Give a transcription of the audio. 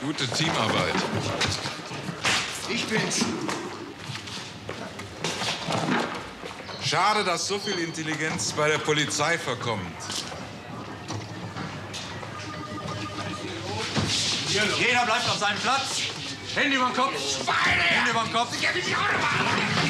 Gute Teamarbeit. Ich bin's. Schade, dass so viel Intelligenz bei der Polizei verkommt. Jeder bleibt auf seinem Platz. Hände über den Kopf. Schweine! Hände über den Kopf. Ich geb dich auch noch mal.